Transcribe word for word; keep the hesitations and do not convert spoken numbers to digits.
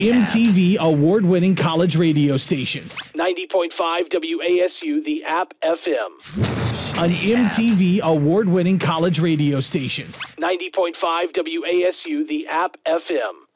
M T V award-winning college radio station. ninety point five W A S U, the App F M. An M T V award-winning college radio station. ninety point five W A S U, the App F M.